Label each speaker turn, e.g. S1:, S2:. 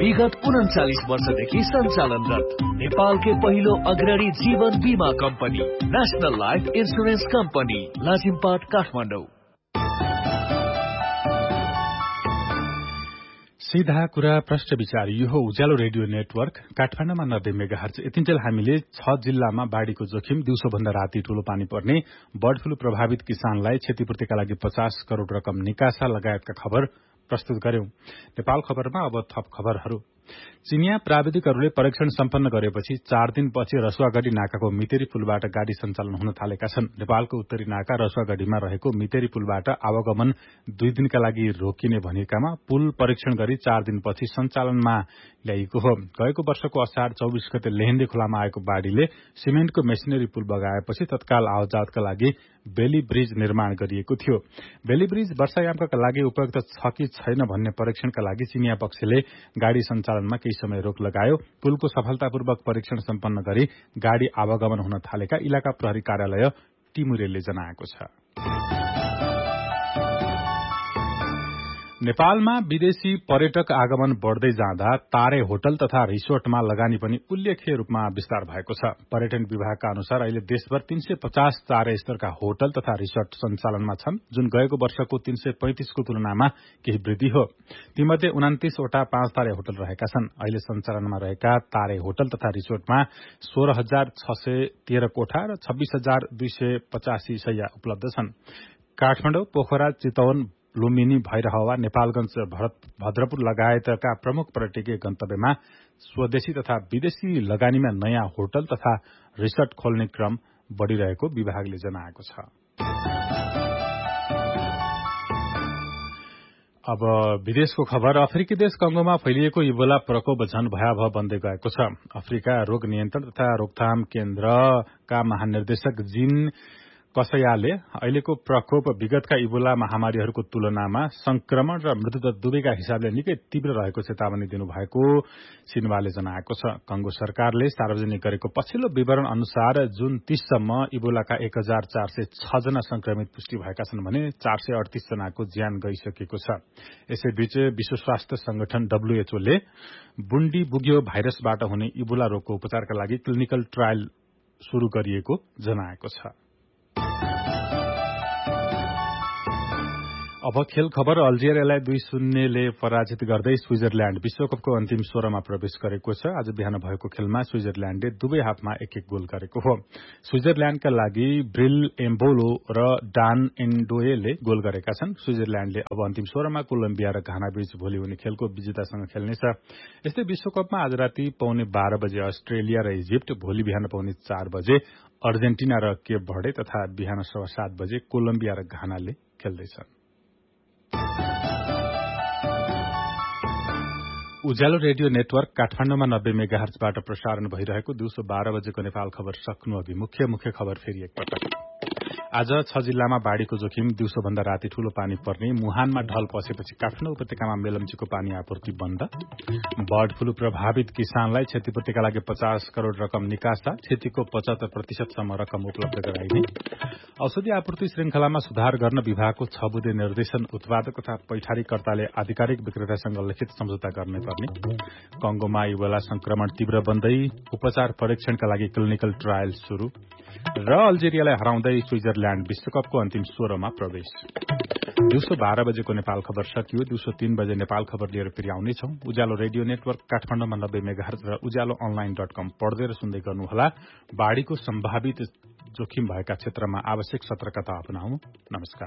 S1: विगत 39 वर्षदेखि सञ्चालनरत नेपालकै पहिलो अग्रणी जीवन बीमा company national life insurance company Lazimpat Kathmandu.
S2: सीधा कुरा प्रश्न विचार यो हो उज्यालो रेडियो नेटवर्क काठमाडौँमा 90 मेगाहर्ज। यतिन्जेल हामीले 6 जिल्लामा बाढ़ीको जोखिम, दिउँसोभन्दा राति ठूलो पानी पर्ने, बर्ड फ्लू प्रभावित किसानलाई क्षतिपूर्तिका लागि 50 करोड़ रकम निकासा लगायतका खबर प्रस्तुत गर्यौं। नेपाल खबरमा अब थप खबरहरू। चिनिया प्राविधिकहरूले परीक्षण सम्पन्न गरेपछि 4 दिनपछि रसुवागढ़ी नाकाको मितेरी पुलबाट गाड़ी सञ्चालन हुन थालेका छन्। नेपालको उत्तरी नाका रसुवागढ़ीमा रहेको मितेरी पुलबाट आवागमन 2 दिनका लागि रोकिने भनिएकामा पुल परीक्षण गरी 4 दिनपछि सञ्चालनमा ल्याइएको हो। गएको वर्षको असार 24 गते लेहेन्डे खोलामा आएको बाढ़ीले सिमेन्टको मेसिनरी पुल बगाएपछि तत्काल आवतजावतका लागि बेली ब्रिज निर्माण गरिएको थियो। बेली ब्रिज वर्षायामका लागि उपयुक्त छ कि छैन भन्ने परीक्षणका लागि चिनिया पक्षले गाड़ी सञ्चालनमा केही समय रोक लगायो। पुलको सफलतापूर्वक परीक्षण सम्पन्न गरी गाड़ी आवागमन हुन थालेका इलाका प्रहरी कार्यालय टिमुरेले जनाएको छ। नेपालमा विदेशी पर्यटक आगमन बढ़दै जाँदा तारे होटल तथा रिसोर्टमा लगानी पनि उल्लेख्य रूपमा विस्तार भएको छ। पर्यटन विभागका अनुसार अहिले देशभर 350 तारे स्तरका होटल तथा रिसोर्ट सञ्चालनमा छन्, जुन गएको वर्षको 335 को तुलनामा केही वृद्धि हो। तीमध्ये 29 वटा 5 तारे होटल रहेका छन्। अहिले सञ्चालनमा रहेका तारे होटल तथा रिसोर्टमा 16,613 कोठा र 26,285 शैय्या उपलब्ध छन्। काठमाडौँ, पोखरा, चितवन, लुम्बिनी, भैरहवा, नेपालगंज, भद्रपुर लगायतका प्रमुख पर्यटकीय गन्तव्यमा स्वदेशी तथा विदेशी लगानीमा नयाँ होटल तथा रिसोर्ट खोल्ने क्रम बढ़िरहेको विभागले जनाएको छ। अब विदेशको खबर। अफ्रिकी देश कंगोमा फैलिएको इबोला प्रकोप झन भयावह बन्दै गएको छ। अफ्रिका रोग नियन्त्रण तथा रोकथाम केन्द्रका महानिर्देशक जीन कसयाले अहिलेको प्रकोप विगतका इबोला महामारीहरूको तुलनामा संक्रमण र मृत्युदर दुवैका हिसाबले निकै तीव्र रहेको चेतावनी दिनुभएको सिन्वाले जनाएको छ। कंगो सरकारले सार्वजनिक गरेको पछिल्लो विवरण अनुसार जुन 30 सम्म इबोलाका 1406 जना संक्रमित पुष्टि भएका छन् भने 438 जनाको ज्यान गइसकेको छ। यसैबीच विश्व स्वास्थ्य संगठन WHO ले बुण्डी बुग्यो भाइरसबाट हुने इबोला रोगको उपचारका लागि क्लिनिकल ट्रायल शुरू गरिएको जनाएको छ। अब खेल खबर। अल्जेरियालाई 2-0 ले पराजित गर्दै स्विजरल्याण्ड विश्वकपको अन्तिम 16 मा प्रवेश गरेको छ। आज बिहान भएको खेलमा स्विजरल्याण्डले दुवै हाफमा 1-1 गोल गरेको हो। स्विजरल्याण्डका लागि ब्रिल एम्बोलो र डान एन्डोएले गोल गरेका छन्। स्विजरल्याण्डले अब अन्तिम 16 मा कोलम्बिया र घाना बीच भोलि हुने खेलको विजेतासँग खेल्नेछ। यस्तै विश्वकपमा आज राति 11:15 बजे अस्ट्रेलिया र इजिप्ट, भोलि बिहान 4:15 बजे अर्जेन्टिना र केप भर्डे तथा बिहान 7:15 बजे कोलम्बिया र घानाले खेल्दैछन्। उज्यालो रेडियो नेटवर्क काठमाडौँमा 90 मेगाहर्जबाट प्रसारण भइरहेको दिउँसो 12 बजेको नेपाल खबर सक्नु अघि मुख्य खबर फेरि एकपटक। आज 6 जिल्लामा बाढ़ीको जोखिम, दिउँसोभन्दा राति ठूलो पानी पर्ने, मुहानमा ढल पसेपछि काठमाडौँ उपत्यकामा मेलम्चीको पानी आपूर्ति बन्द, बर्ड फ्लू प्रभावित किसानलाई क्षतिपूर्तिका लागि 50 करोड़ रकम निकासा, क्षतिको 75% सम्म रकम उपलब्ध गराइने, औषधि आपूर्ति श्रृंखलामा सुधार गर्न विभागको 6 बुँदे निर्देशन, उत्पादक तथा पैठारीकर्ताले आधिकारिक विक्रेतासँग लिखित सम्झौता गर्ने पर्ने, कंगोमा इबोला संक्रमण तीव्र बन्दै उपचार परीक्षणका लागि क्लिनिकल ट्रायल शुरू र अल्जेरियालाई हराउँदै स्विजरल्याण्ड विश्वकपको अन्तिम 16 मा प्रवेश। दिउँसो 12 बजेको नेपाल खबर सकियो। दिउँसो 3 बजे नेपाल खबर लिएर फेरि आउनेछौं। उज्यालो रेडियो नेटवर्क काठमाडौँमा 90 मेगाहर्ज र ujalloonline.com पढ्दै र सुन्दै गर्नुहोला। बाढ़ीको सम्भावित जोखिम भएका क्षेत्रमा आवश्यक सतर्कता अपनाउनु। नमस्कार।